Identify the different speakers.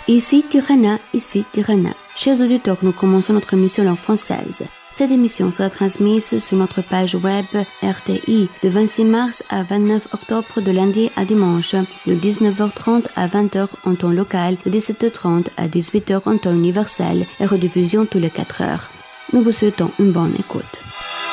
Speaker 1: Ici Tirana, ici Tirana. Chers auditeurs, nous commençons notre émission en française. Cette émission sera transmise sur notre page web RTI de 26 mars à 29 octobre de lundi à dimanche, de 19h30 à 20h en temps local, de 17h30 à 18h en temps universel et rediffusion tous les 4 heures. Nous vous souhaitons une bonne écoute.